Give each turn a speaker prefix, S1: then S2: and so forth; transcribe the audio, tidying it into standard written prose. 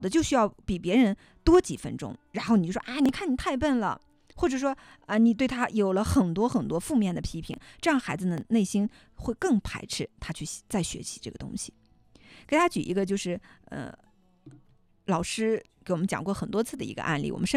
S1: 的就需要比别人多几分钟，然后你就说啊，你看你太笨了，或者说你对他有了很多很多负面的批评，这样孩子呢内心会更排斥他去再学习这个东西。给大家举一个就是老师给我们讲过很多次的一个案例，我们身